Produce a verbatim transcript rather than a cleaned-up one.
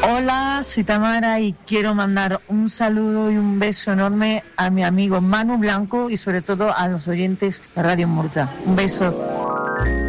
Hola, soy Tamara y quiero mandar un saludo y un beso enorme a mi amigo Manu Blanco y sobre todo a los oyentes de Radio Murcia. Un beso.